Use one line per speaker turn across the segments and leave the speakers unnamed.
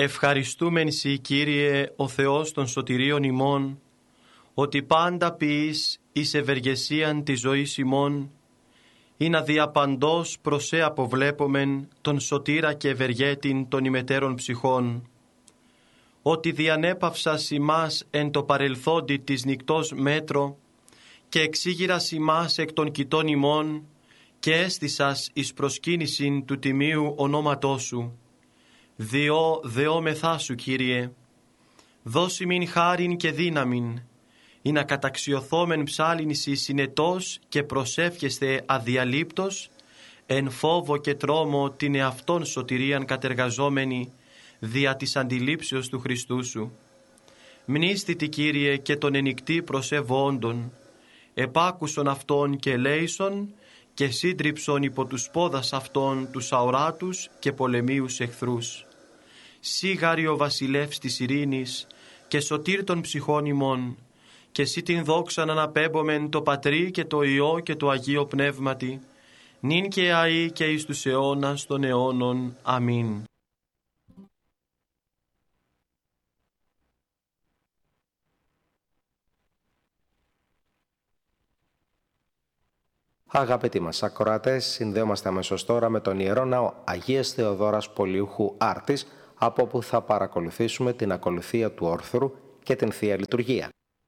Ευχαριστούμεν Σοι, Κύριε, ο Θεός των σωτηρίων ημών, ότι πάντα ποιείς εις ευεργεσίαν της ζωής ημών, ή να διαπαντός προς σε αποβλέπομεν τον σωτήρα και ευεργέτην των ημετέρων ψυχών, ότι διανέπαυσας ημάς εν το παρελθόντι της νυκτός μέτρο και εξήγηρας ημάς εκ των κοιτών ημών και έστησας εις προσκύνησιν του τιμίου ονόματός σου. Δεόμεθά σου, Κύριε, δώσει μην χάριν και δύναμιν, ή να καταξιωθόμεν ψάλιν Σοι συνετός και προσεύχεστε αδιαλείπτος, εν φόβο και τρόμο την εαυτόν σωτηρίαν κατεργαζόμενη, δια της αντιλήψεως του Χριστού σου. Μνήστητη, Κύριε, και τον ενικτή προσεβόντων, επάκουσον αυτόν και λέησον, και σύντριψον υπό τους πόδας αυτών τους αοράτους και πολεμίους εχθρούς. Σύ γάρι ο βασιλεύς της ειρήνης και σωτήρ των ψυχών ημών, και Σύ την δόξαν αναπέμπομεν το Πατρί και το Υιό και το Αγίο Πνεύματι, νυν και αεί και εις τους αιώνας των αιώνων. Αμήν.
Αγαπητοί μας ακροατές, συνδέομαστε αμέσως τώρα με τον Ιερό Ναό Αγίας Θεοδόρας Πολιούχου Άρτης, από όπου θα παρακολουθήσουμε την ακολουθία του όρθρου και την Θεία Λειτουργία.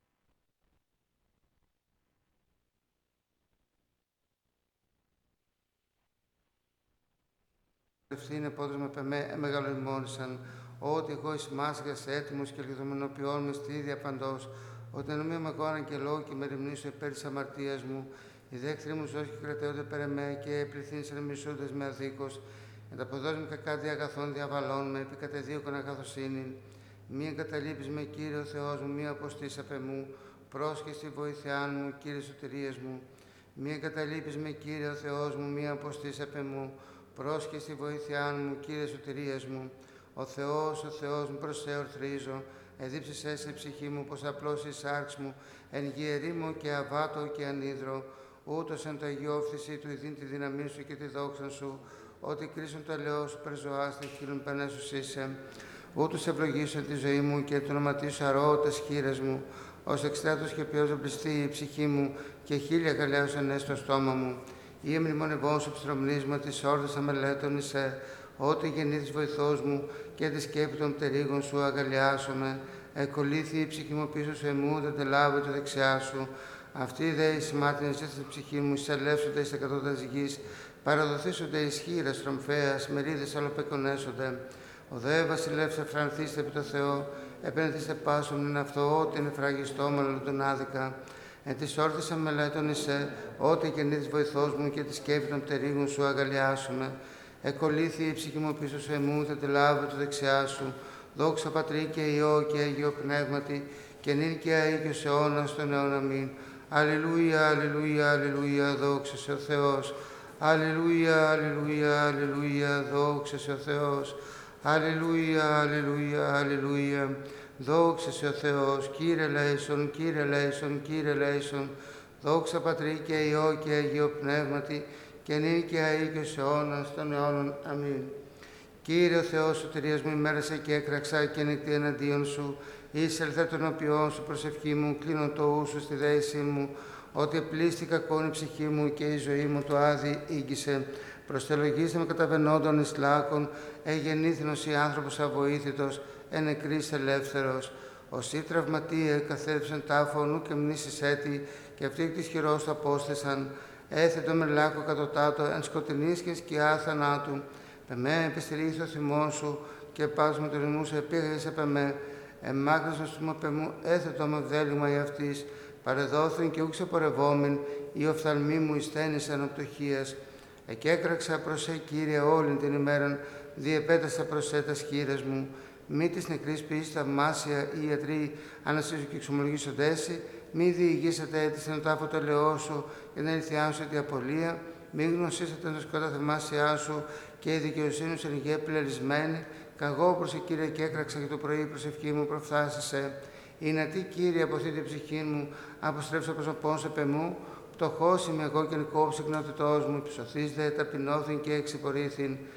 Ευθύνε πόντως με πεμέ μεγαλοημόνησαν, ότι εγώ εις μάσχας έτοιμος και λιγδομενοποιών με στη ίδια παντός, ότι ενωμία με εγώ αγγελώ και με ρημνήσω υπέρ της αμαρτίας μου, οι δέκτροι μου σώσει και κρατέονται περ' εμέ και πληθύνσαν μισούντες με αδίκως, ενταποδός με κακά διαγαθών διαβαλών με, επί κατεδίωκον αγαθοσύνην. Μη εγκαταλείπεις με, Κύριε ο Θεός μου, μη αποστείς απ' εμού, πρόσχε στη βοήθειά μου, Κύριε σωτηρίας μου. Μη εγκαταλείπεις με, Κύριε ο Θεός μου, μη αποστείς απ' εμού, πρόσχε στη βοήθειά μου, Κύριε σωτηρίας μου. Ο Θεός μου, προς σε ορθρίζω, εδίψεις η ψυχή μου, πως απλώσει η σάρξ μου, εν γη μου και αβάτω και ανίδρο, ούτως εν το Αγίο φθησί του ειδήν τη δύναμή σου και τη δόξα σου, ότι κρίσον το ελαιό σου περζωάς, τε χείλων πενέσους είσαι. Ούτως ευλογήσον τη ζωή μου και το όνομα σου αρώ τες χείρες μου, ως εξτράτος και ποιός εμπληστεί η ψυχή μου και χίλια γαλέωσαν ες στο στόμα μου. Ή εμνημονευών σου ψτρομνίσμα της όρδας αμελέτων εισέ, ότι γεννήθης βοηθός μου και τη σκέπη των πτερίγων σου αγαλιάσομαι. Εκολύθη η ψυχή μου πίσω σου εμού, δεν τελάβει το δεξιά σου. Αυτή δε η σημάτινες στη ψυχή μου, εισελεύσονται εις εκατόντας γης, παραδοθήσονται εις χείρας τρομφέας, μερίδες αλλοπεκονέσονται. Ο δε βασιλεύς εφρανθήστε επί το Θεό, επένθηστε πάσον εν αυτό, ότι είναι φραγιστόμενο τον άδικα. Εν της όρθης αμελέτων εισέ, ότι γεννήθης βοηθός μου και τη σκέπη των πτερίγων σου αγαλιάσουμε. Εκολύθη η ψυχή μου πίσω σου εμού, θα τη λάβει το δεξιά σου. Δόξα Πατρί και Υιό και Αγίο Πνεύματι, και νυν και αεί και ως αιώνας των αιών. Αμήν. Αλληλούια, αλληλούια, αλληλούια, δόξα σε ο Θεός. Αλληλούια, αλληλούια, αλληλούια, δόξα σε ο Θεός. Αλληλούια, αλληλούια, αλληλούια, δόξα σε ο Θεός. Κύριε λέησον, Κύριε λέησον, Κύριε λέησον. Δόξα Πατρί και Υιό και Αγίο Πνεύματι, και νυν και αεί και ως αιώνας των αιώνων. Αμήν. Κύριε ο Θεός σωτηρίας μου, ημέρασε και έκραξα και νυχτή εναντίον σου. Εισελθέ των οποίων σου προσευχή μου, κλείνω το ου σου στη δέησή μου, ότι πλήστη κακόν η ψυχή μου και η ζωή μου το άδει ήγγισε. Προστελογίστε με καταβενόντων εις λάκων, εγεννήθηνος ή άνθρωπος αβοήθητος, εν νεκρής ελεύθερος. Όσοι τραυματίε καθέριψαν τάφο νου και μνήσεις έτη, και αυτοί εκ της χειρός του απόσθεσαν. Έθετο με λάκκο κατωτάτο, εν σκοτεινής και σκιά θανάτου. Πεμέ επιστηρήθη ο θυμός σου, και πας με το ρημού σου επήγαγες επεμέ. Εμάκρυσαν στου μαπεμού, έθετο με βδέλημα η αυτής. Παρεδόθην και ούξε πορευόμην, οι οφθαλμοί μου εισθένησαν οπτωχίας. Εκέκραξα προς σε, Κύριε, όλην την ημέραν, διεπέτασα προς σε τας χείρες μου. Μη της νεκρής ποιής θαυμάσια οι ιατροί αναστήσουν και εξομολογήσοντέσι, μη διηγήσατε έτης εν τάφο το ελαιό σου και να ηλθιάσω τη απολία, μη γνωσίσατε το σκότα θαυμάσια σου και η δικαιοσύνη σου εν γη πλερισμένη. Καγώ προς Κύριε και έκραξα και το πρωί η προσευχή μου προφθάσισε. Είναι τι, Κύριε, από αυτή την ψυχή μου, αποστρέψω προσωπών σε πεμού, πτωχός είμαι εγώ και νικόψη γνωτητός μου, ψωθείς δε ταπεινώθην και εξυπορήθην.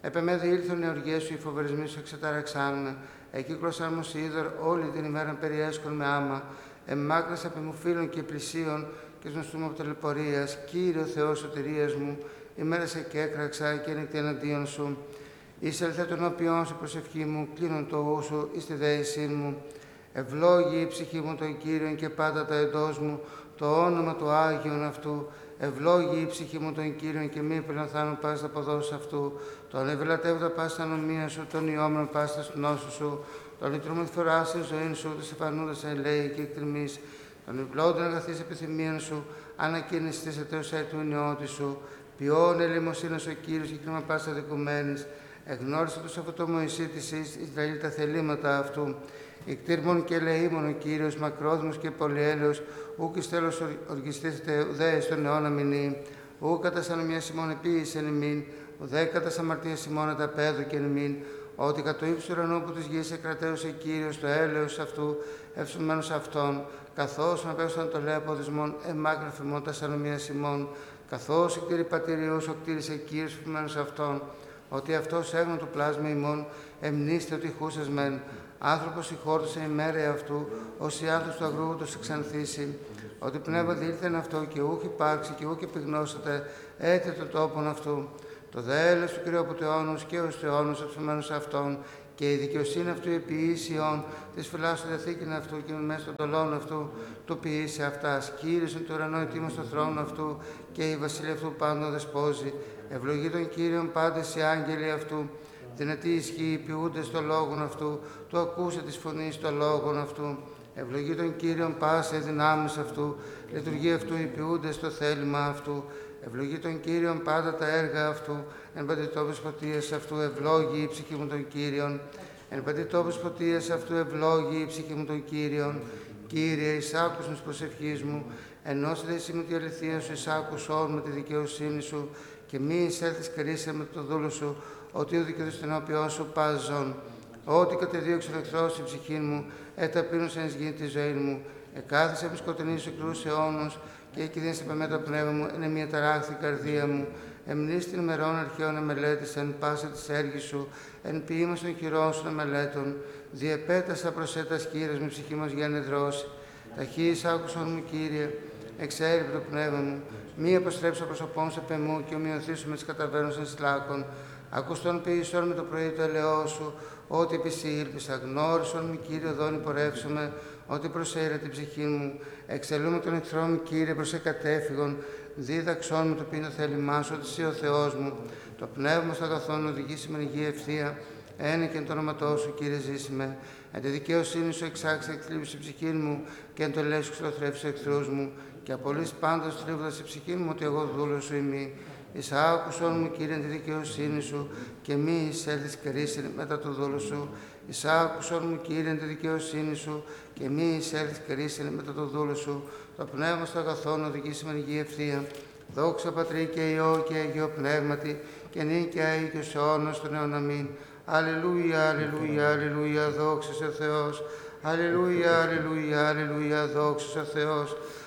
Επεμέδη ήλθον οι οργές σου, οι φοβερισμοί σου εξετάραξάν με. Εκύκλωσαν μου είδωρ όλη την ημέρα περιέσκον με άμα. Εμμάκρας απ' μου φίλων και πλησίων και σνοστούμε από τελεπορίας. Κύριε Θεός σωτηρίας μου, ημέρα σε και έκραξα και νυχτή εναντίον σου. Εισελθέ των όποιών σου προσευχή μου, κλείνον το ου σου εις τη δέησή μου. Ευλόγη η ψυχή μου τον Κύριον και πάντα τα εντός μου, το όνομα του Άγιον αυτού. Ευλόγη η ψυχή μου τον Κύριον και μη πελαθάνουν πας τα ποδός αυτού. Τον ευλατεύοντα πας τα νομία σου, τον ιόμεν πας τα νόσου σου. Τον λυτρούμεν φοράς εν ζωή σου, της εφανούντας εν λέει και εκτριμής. Τον ευλόντων αγαθής επιθυμίαν σου, ανακοίνησης της ετέως έτου νεώτη σου. Ποιόν ελεημοσύνος ο Κύριος και κρίμα πας αδικουμένης. Εγνώρισε τους από το Μωυσή της Ισραήλ τα θελήματα αυτού. Ικτήρμον και ελεήμον ο Κύριος, μακρόθυμος και πολυέλεος, ούκ εις τέλος οργιστήσετε ουδέ εις τον αιώνα μηνύ. Ούκ κατά σαν μια σημών επίης εν ημίν, ουδέ κατά σαν αμαρτία σημώνα τα πέδου και εν ημίν. Ότι κατ' το ύψος του ουρανού που της γης εκρατέωσε Κύριος το έλεος αυτού, ευσουμένος αυτών, καθώς απέφτωσαν το λέει αποδισμόν, εμάκρυφε μόνο τα σαν μια σημών, καθώς εκτήρη πατηριούς, ο κτήρισε Κύριος ευσουμένος αυτών. Ότι αυτός έγνω του πλάσμα ημών, εμνήστε ότι χούσες μεν. Άνθρωπος συγχώρτωσε η μέρα αυτού, ως η άνθρωπος του αγρού τους εξανθήσει. Ότι πνεύμα διήλθεν αυτό και ούχ υπάρξει και ούχ επιγνώσατε, έτε το τόπον αυτού. Το δέλος του Κυρίου από του αιώνους και ως του αιώνους ευσουμένους αυτών, και η δικαιοσύνη αυτού επιήσιον, της φυλάς του διαθήκην αυτού και μέσα των τολών αυτού, του ποιήσει αυτάς. Κύριος εν του ουρανό ετοίμος στο θρόνο αυτού, και η βασιλεία αυτού πάντων δεσπόζει. Ευλογεί τον Κύριον πάντες οι άγγελοι αυτού. Δυνατή ισχύει ποιούνται στο λόγον αυτού, του ακούσε της φωνής στο λόγον αυτού. Ευλογεί τον Κύριον πάσε δυνάμεις αυτού, λειτουργεί αυτού οι ποιούνται στο θέλημα αυτού. Ευλογεί τον Κύριον πάντα τα έργα αυτού, εν παντιτόπες ποτίες αυτού ευλόγει η ψυχή μου τον Κύριον. Εν παντιτόπες ποτίες αυτού ευλόγει η ψυχή μου τον Κύριον. Κύριε, εισάκουσον της προσευχής μου, ενώσετε εσύ με τη αληθεία σου, εισάκουσον με τη δικαιοσύνη σου, και μη εισέλθεις κρίσε με το δούλο σου, ότι ο δικαιωθείς την όποιον σου πάζον. Ό,τι κατεδίωξε ο εχθρός στην ψυχή μου, εταπείνωσε εν γη τη ζωή μου. Εκάθισε με σκοτεινή σου κρούς αιώνους, και εκειδίνησε με το πνεύμα μου, είναι μια ταράχθη καρδία μου. Εμνείς την ημερών αρχαίων εμελέτησεν, πάσα της έργης σου, εν ποίημα των χειρών σου εμελέτων. Διεπέτασα προσέτας Κύριος με ψυχή μας για νεδρώσει. Ταχύς άκουσον μου, Κύριε, εξέρυπε το πνεύμα μου. Μη αποστρέψω προσωπών σε πεμού και ομοιωθήσω με τις καταβαίνουσες σλάκων. Ακουστόν ποιησόν με το πρωί το ελαιό σου, ότι επισή ήλπισα. Γνώρισον μη, Κύριε, οδόν υπορεύσουμε, ότι προσέρε την ψυχή μου. Εξελούμε τον εχθρό μου, Κύριε, προς εκατέφυγον. Δίδαξόν με το πίνο θέλημά σου, ότι εσύ ο Θεός μου. Το πνεύμα στο αγαθόν οδηγήσει με υγεία ευθεία. Ένε και εν το όνοματό σου, Κύριε, ζήσιμε. Εν τη δικαιοσύνη σου εξάξει εκθλίψη ψυχή μου, και εν το ελέη σου ξυλοθρέψει εχθρούς μου. Και απολύς πάντως θλίβοντας η ψυχή μου, ότι εγώ δούλος σου ημί. Εις άκουσον μου, Κύριε, τη δικαιοσύνη σου, και μη εισέλθεις κρίση μετά το δούλο σου. Εις άκουσον μου, Κύριε, τη δικαιοσύνη σου, και μη εισέλθεις κρίση μετά το δούλο σου. Το πνεύμα στο αγαθόν οδηγήσει με υγεία ευθεία. Δόξα Πατρί και Υιό και Αγίο Πνεύματι, και νυν και αεί και ως αιώνας των αιών αμήν. Αλληλούια, αλληλούια, αλληλούια, δόξα σε ο Θεός. Αλληλούια, αλληλούια, αλληλούια, δόξα σε ο Θεός.